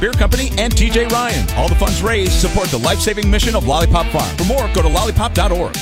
Beer Company, and TJ Ryan. All the funds raised support the life-saving mission of Lollipop Farm. For more, go to lollipop.org.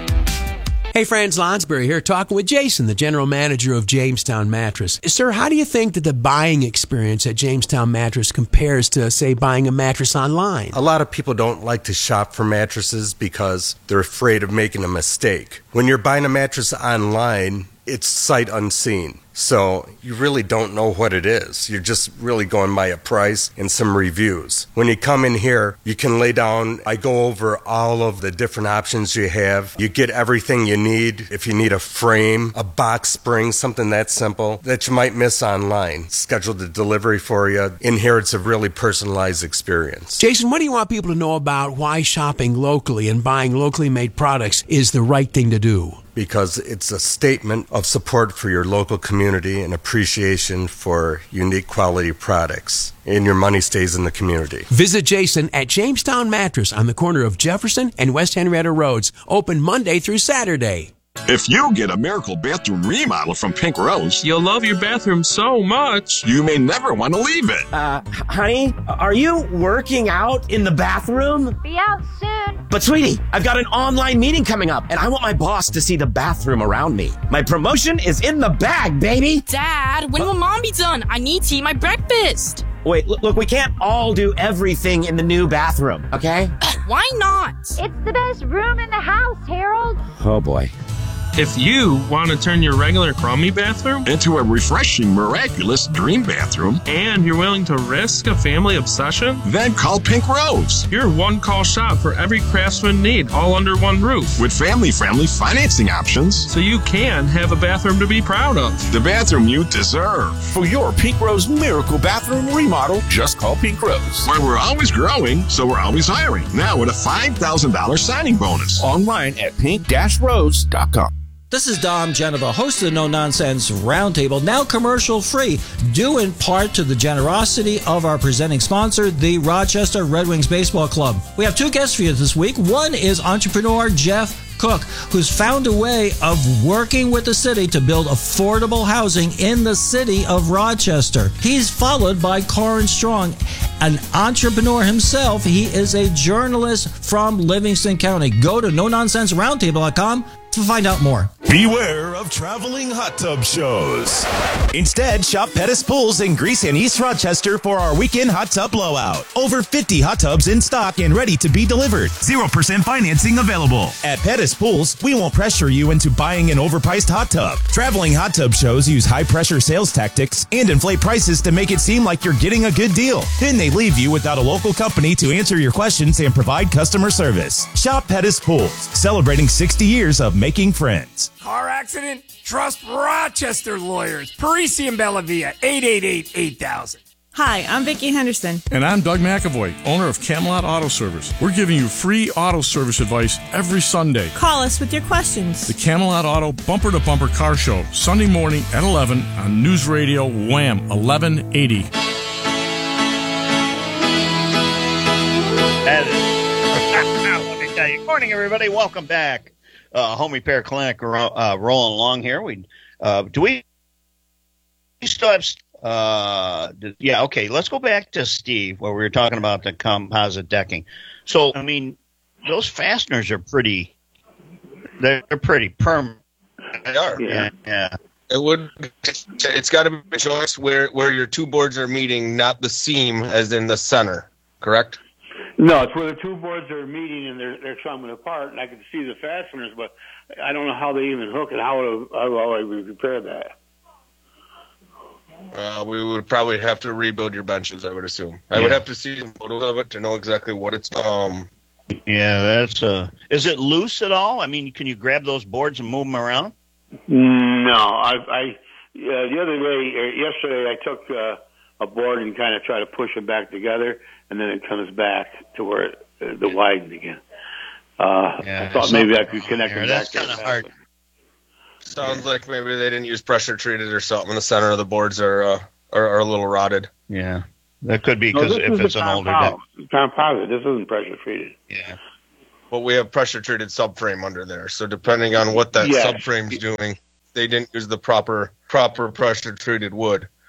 Hey friends, Lonsberry here, talking with Jason, the general manager of Jamestown Mattress. Sir, how do you think that the buying experience at Jamestown Mattress compares to, say, buying a mattress online? A lot of people don't like to shop for mattresses because they're afraid of making a mistake. When you're buying a mattress online, it's sight unseen. So you really don't know what it is. You're just really going by a price and some reviews. When you come in here, you can lay down. I go over all of the different options you have. You get everything you need. If you need a frame, a box spring, something that simple that you might miss online, schedule the delivery for you. In here, it's a really personalized experience. Jason, what do you want people to know about why shopping locally and buying locally made products is the right thing to do? Because it's a statement of support for your local community and appreciation for unique quality products. And your money stays in the community. Visit Jason at Jamestown Mattress on the corner of Jefferson and West Henrietta Roads. Open Monday through Saturday. If you get a miracle bathroom remodel from Pink Rose, you'll love your bathroom so much, you may never want to leave it. Honey, are you working out in the bathroom? Be out soon. But sweetie, I've got an online meeting coming up, and I want my boss to see the bathroom around me. My promotion is in the bag, baby. Dad, when will Mom be done? I need to eat my breakfast. Wait, look, we can't all do everything in the new bathroom, okay? Why not? It's the best room in the house, Harold. Oh, boy. If you want to turn your regular crummy bathroom into a refreshing, miraculous dream bathroom, and you're willing to risk a family obsession, then call Pink Rose. Your one-call shop for every craftsman need, all under one roof. With family-friendly financing options, so you can have a bathroom to be proud of. The bathroom you deserve. For your Pink Rose miracle bathroom remodel, just call Pink Rose. Where we're always growing, so we're always hiring. Now with a $5,000 signing bonus. Online at pink-rose.com. This is Dom Genova, host of the No Nonsense Roundtable, now commercial free, due in part to the generosity of our presenting sponsor, the Rochester Red Wings Baseball Club. We have two guests for you this week. One is entrepreneur Jeff Cook, who's found a way of working with the city to build affordable housing in the city of Rochester. He's followed by Corin Strong, an entrepreneur himself. He is a journalist from Livingston County. Go to NoNonsenseRoundtable.com to find out more. Beware of traveling hot tub shows. Instead, shop Pettis Pools in Greece and East Rochester for our weekend hot tub blowout. Over 50 hot tubs in stock and ready to be delivered. 0% financing available. At Pettis Pools, we won't pressure you into buying an overpriced hot tub. Traveling hot tub shows use high-pressure sales tactics and inflate prices to make it seem like you're getting a good deal. Then they leave you without a local company to answer your questions and provide customer service. Shop Pettis Pools, celebrating 60 years of making friends. Car accident? Trust Rochester lawyers. Parisi and Bellavia, 888-8000. Hi, I'm Vicki Henderson. And I'm Doug McAvoy, owner of Camelot Auto Service. We're giving you free auto service advice every Sunday. Call us with your questions. The Camelot Auto Bumper to Bumper Car Show, Sunday morning at 11 on News Radio Wham 1180. Let me tell you. Good morning, everybody. Welcome back. Home Repair Clinic rolling along here. Do we still have yeah, okay, let's go back to Steve where we were talking about the composite decking. So I mean, those fasteners are pretty permanent. They are. Yeah. It's got to be a choice where your two boards are meeting, not the seam as in the center, correct? No, it's where the two boards are meeting and they're coming apart, and I can see the fasteners, but I don't know how they even hook it. How I would repair that? We would probably have to rebuild your benches, I would assume. I would have to see some photos of it to know exactly what it's. Yeah, that's. Is it loose at all? I mean, can you grab those boards and move them around? No, the other day, yesterday, I took a board and kind of try to push it back together, and then it comes back to where the widened again. I thought maybe I could connect it back. That's kind of hard. Sounds like maybe they didn't use pressure treated or something. The center of the boards are a little rotted. Yeah, that could be because if it's an older deck. Composite. This isn't pressure treated. Yeah. Well, we have pressure treated subframe under there, so depending on what that subframe's doing, they didn't use the proper pressure treated wood.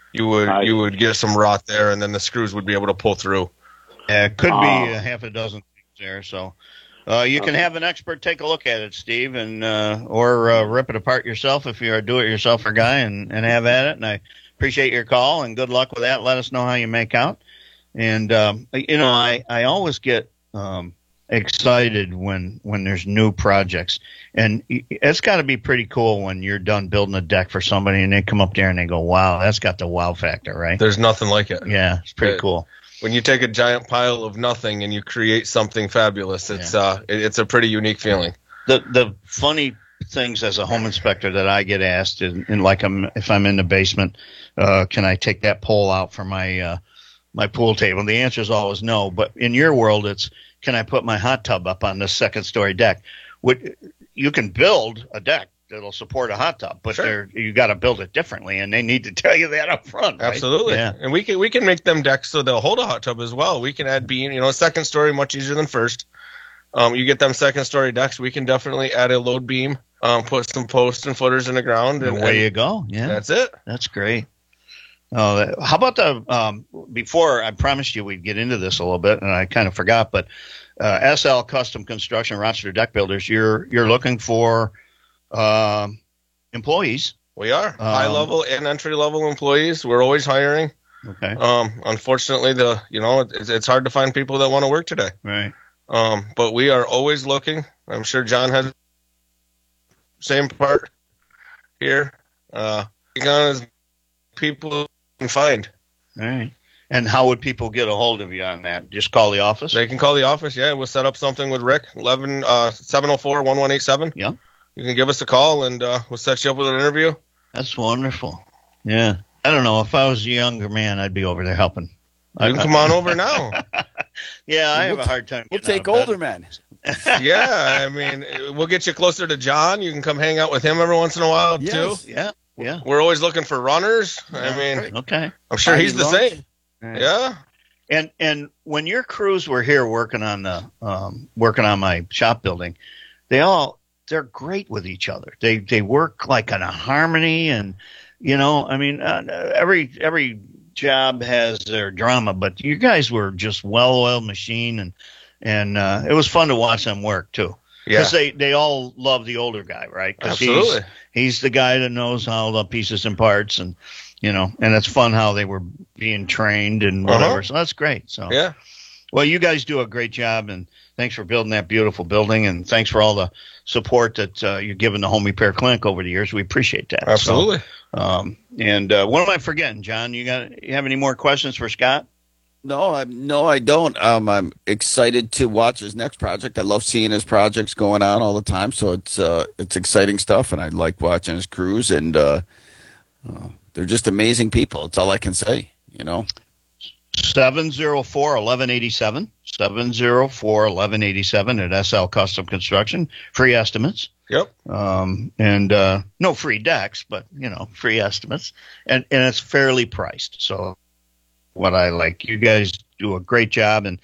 you would get some rot there, and then the screws would be able to pull through. Yeah, it could be a half a dozen things there. So you can have an expert take a look at it, Steve, and or rip it apart yourself if you're a do-it-yourselfer guy, and have at it. And I appreciate your call, and good luck with that. Let us know how you make out. And I always get excited when there's new projects, and it's got to be pretty cool when you're done building a deck for somebody and they come up there and they go, wow, that's got the wow factor, right? There's nothing like it. Yeah, it's pretty cool. When you take a giant pile of nothing and you create something fabulous, it's a pretty unique feeling. The funny things as a home inspector that I get asked, and like if I'm in the basement, can I take that pole out for my pool table? And the answer is always no. But in your world, it's, can I put my hot tub up on the second-story deck? You can build a deck that'll support a hot tub, but you got to build it differently, and they need to tell you that up front. Right? Absolutely. Yeah. And we can make them decks so they'll hold a hot tub as well. We can add beam, second story much easier than first. You get them second-story decks. We can definitely add a load beam, put some posts and footers in the ground, and away you go. Yeah, that's it. That's great. How about before I promised you we'd get into this a little bit, and I kind of forgot, but SL Custom Construction, Rochester Deck Builders, you're looking for employees. We are high-level and entry-level employees. We're always hiring. Okay. Unfortunately, it's hard to find people that want to work today. Right. But we are always looking. I'm sure John has the same part here. As people can find. All right. And how would people get a hold of you on that? Just call the office? They can call the office, yeah. We'll set up something with Rick, 704-1187. Yeah. You can give us a call, and we'll set you up with an interview. That's wonderful. Yeah. I don't know. If I was a younger man, I'd be over there helping. You can come on over now. Yeah, I have a hard time. We'll take older men. Yeah, I mean, we'll get you closer to John. You can come hang out with him every once in a while, too. Yeah. Yeah. We're always looking for runners. I mean, okay. I'm sure he's the same. Right. Yeah. And when your crews were here working on my shop building, they're great with each other. They work like in a harmony, and every job has their drama, but you guys were just well-oiled machine, and it was fun to watch them work too. Because they all love the older guy, right? Absolutely. He's the guy that knows all the pieces and parts, and and it's fun how they were being trained and whatever. So that's great. So yeah. Well, you guys do a great job, and thanks for building that beautiful building, and thanks for all the support that you're giving the Home Repair Clinic over the years. We appreciate that. Absolutely. So, what am I forgetting, John? You have any more questions for Scott? No, I don't. I'm excited to watch his next project. I love seeing his projects going on all the time, so it's exciting stuff, and I like watching his crews, and they're just amazing people. That's all I can say, 704-1187, 704-1187 at SL Custom Construction. Free estimates. Yep. No free decks, but free estimates, and it's fairly priced. So what I like, you guys do a great job, and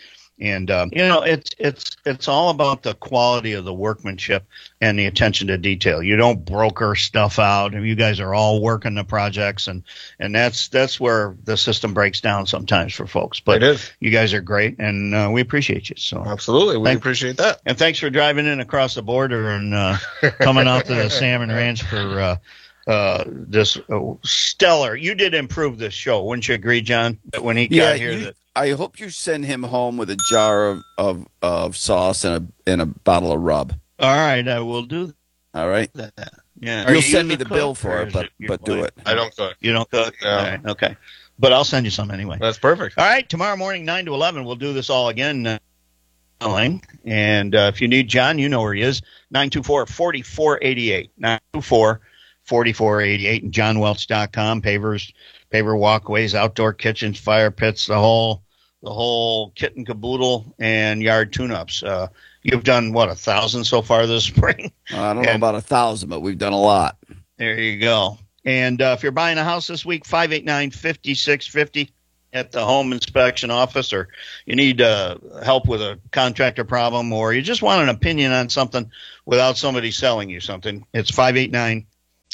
it's all about the quality of the workmanship and the attention to detail. You don't broker stuff out, and you guys are all working the projects, and that's where the system breaks down sometimes for folks. But it is. You guys are great, and we appreciate you. So absolutely, we appreciate that. And thanks for driving in across the border and coming out to the Salmon Ranch for this stellar. You did improve this show, wouldn't you agree, John? That when he got here, I hope you send him home with a jar of sauce and a bottle of rub. All right, I will do that. All right. Yeah. You'll send me the bill for it, but do it. I don't cook. You don't cook? No. All right, okay. But I'll send you some anyway. That's perfect. All right, tomorrow morning, 9 to 11, we'll do this all again. And if you need John, you know where he is, 924-4488, 924-4488, and johnwelch.com, pavers, paver walkways, outdoor kitchens, fire pits, the whole kit and caboodle, and yard tune-ups. You've done, 1,000 so far this spring? I don't know about 1,000, but we've done a lot. There you go. And if you're buying a house this week, 589-5650 at the home inspection office, or you need help with a contractor problem, or you just want an opinion on something without somebody selling you something, it's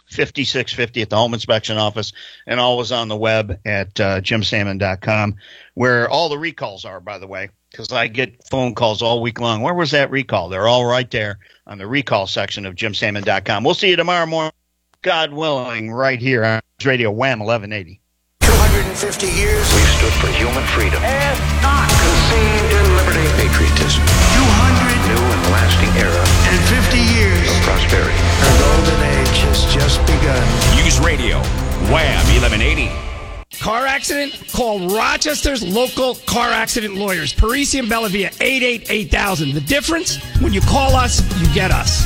5650 at the home inspection office, and always on the web at jimsalmon.com, where all the recalls are, by the way, because I get phone calls all week long. Where was that recall? They're all right there on the recall section of jimsalmon.com. We'll see you tomorrow morning, God willing, right here on Radio Wham 1180. 250 years we stood for human freedom and not conceived in liberty, patriotism. 200 new and lasting era and 50 years of prosperity. Our golden age has just begun. News Radio Wham 1180. Car accident? Call Rochester's local car accident lawyers. Parisi and Bellavia, 888-8000. The difference? When you call us, you get us.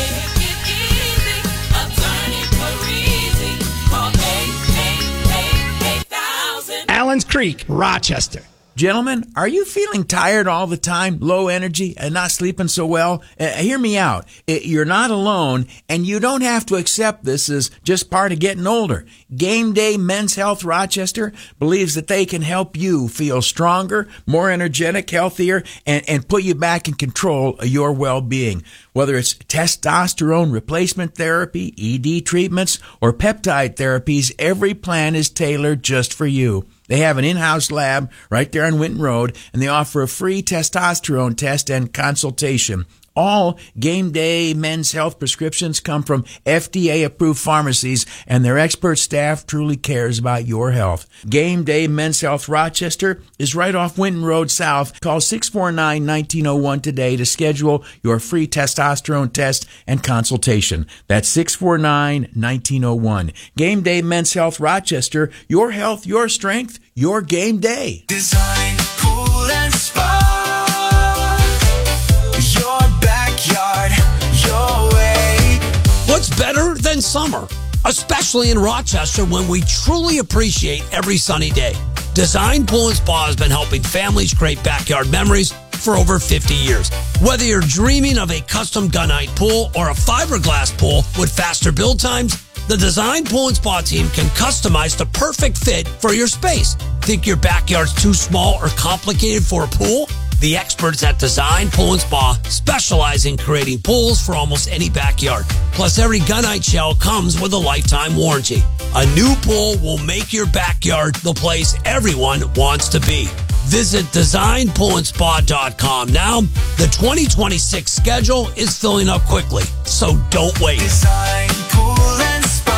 Allen's Creek, Rochester. Gentlemen, are you feeling tired all the time, low energy, and not sleeping so well? Hear me out. You're not alone, and you don't have to accept this as just part of getting older. Game Day Men's Health Rochester believes that they can help you feel stronger, more energetic, healthier, and put you back in control of your well-being. Whether it's testosterone replacement therapy, ED treatments, or peptide therapies, every plan is tailored just for you. They have an in-house lab right there on Winton Road, and they offer a free testosterone test and consultation. All Game Day Men's Health prescriptions come from FDA-approved pharmacies, and their expert staff truly cares about your health. Game Day Men's Health Rochester is right off Winton Road South. Call 649-1901 today to schedule your free testosterone test and consultation. That's 649-1901. Game Day Men's Health Rochester, your health, your strength, your game day. Design, pool, and spa. What's better than summer? Especially in Rochester when we truly appreciate every sunny day. Design Pool and Spa has been helping families create backyard memories for over 50 years. Whether you're dreaming of a custom gunite pool or a fiberglass pool with faster build times, the Design Pool and Spa team can customize the perfect fit for your space. Think your backyard's too small or complicated for a pool? The experts at Design Pool and Spa specialize in creating pools for almost any backyard. Plus, every gunite shell comes with a lifetime warranty. A new pool will make your backyard the place everyone wants to be. Visit DesignPoolandSpa.com now. The 2026 schedule is filling up quickly, so don't wait. Design Pool and Spa.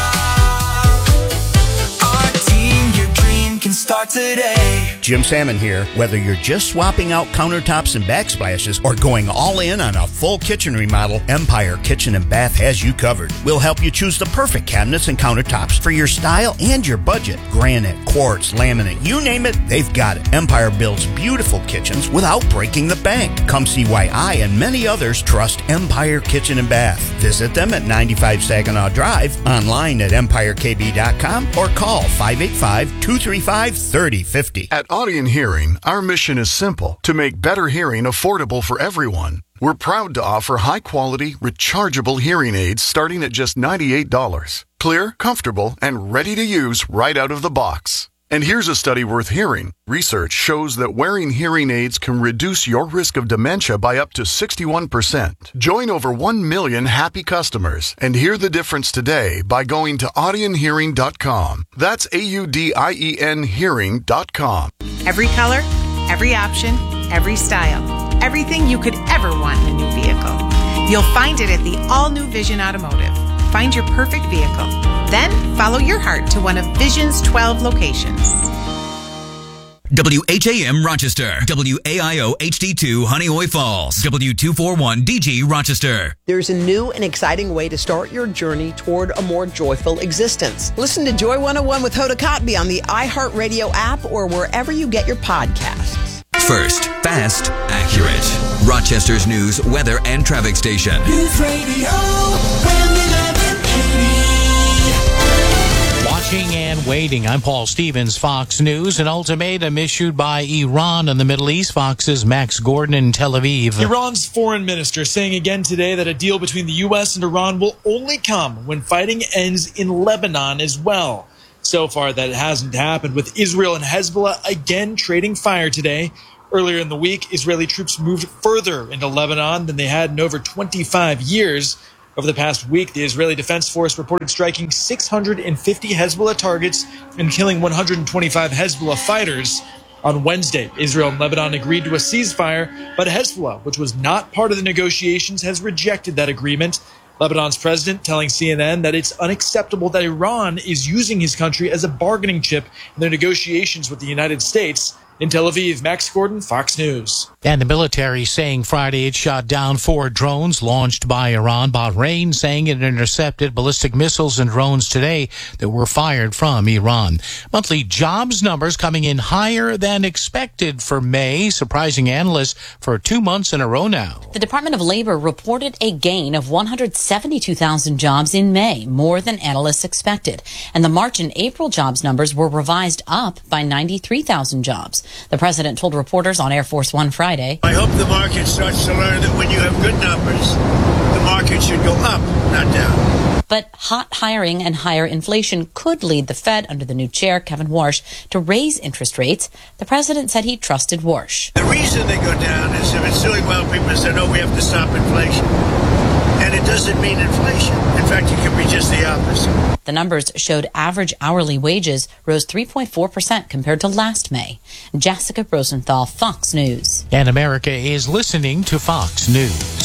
Our team, your dream can start today. Jim Salmon here. Whether you're just swapping out countertops and backsplashes or going all in on a full kitchen remodel, Empire Kitchen and Bath has you covered. We'll help you choose the perfect cabinets and countertops for your style and your budget. Granite, quartz, laminate, you name it, they've got it. Empire builds beautiful kitchens without breaking the bank. Come see why I and many others trust Empire Kitchen and Bath. Visit them at 95 Saginaw Drive, online at EmpireKB.com, or call 585-235-3050. At Audion Hearing, our mission is simple: to make better hearing affordable for everyone. We're proud to offer high-quality, rechargeable hearing aids starting at just $98. Clear, comfortable, and ready to use right out of the box. And here's a study worth hearing. Research shows that wearing hearing aids can reduce your risk of dementia by up to 61%. Join over 1 million happy customers and hear the difference today by going to audionhearing.com. That's AUDIEN hearing.com. Every color, every option, every style. Everything you could ever want in a new vehicle. You'll find it at the all-new Vision Automotive. Find your perfect vehicle. Then follow your heart to one of Vision's 12 locations. WHAM Rochester, WAIO HD2 Honeoye Falls, W241DG Rochester. There's a new and exciting way to start your journey toward a more joyful existence. Listen to Joy 101 with Hoda Kotb on the iHeartRadio app or wherever you get your podcasts. First, fast, accurate. Rochester's news, weather, and traffic station. News Radio Wham 1180. Watching and waiting. I'm Paul Stevens, Fox News. An ultimatum issued by Iran in the Middle East. Fox's Max Gordon in Tel Aviv. Iran's foreign minister saying again today that a deal between the U.S. and Iran will only come when fighting ends in Lebanon as well. So far, that hasn't happened, with Israel and Hezbollah again trading fire today. Earlier in the week, Israeli troops moved further into Lebanon than they had in over 25 years. Over the past week, the Israeli Defense Force reported striking 650 Hezbollah targets and killing 125 Hezbollah fighters. On Wednesday, Israel and Lebanon agreed to a ceasefire, but Hezbollah, which was not part of the negotiations, has rejected that agreement. Lebanon's president telling CNN that it's unacceptable that Iran is using his country as a bargaining chip in their negotiations with the United States. In Tel Aviv, Max Gordon, Fox News. And the military saying Friday it shot down 4 drones launched by Iran. Bahrain saying it intercepted ballistic missiles and drones today that were fired from Iran. Monthly jobs numbers coming in higher than expected for May, surprising analysts for 2 months in a row now. The Department of Labor reported a gain of 172,000 jobs in May, more than analysts expected. And the March and April jobs numbers were revised up by 93,000 jobs. The president told reporters on Air Force One Friday, I hope the market starts to learn that when you have good numbers, the market should go up, not down. But hot hiring and higher inflation could lead the Fed under the new chair, Kevin Warsh, to raise interest rates. The president said he trusted Warsh. The reason they go down is if it's doing well, people say, no, we have to stop inflation. And it doesn't mean inflation. In fact, it can be just the opposite. The numbers showed average hourly wages rose 3.4% compared to last May. Jessica Rosenthal, Fox News. And America is listening to Fox News.